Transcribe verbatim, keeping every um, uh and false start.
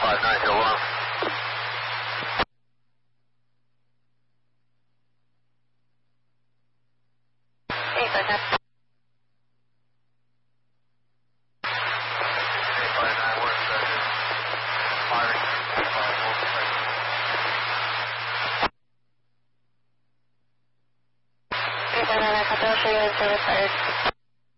five nine zero one. eight five nine. eight five nine one seven. Firing. eight five nine, I control for you and service fired.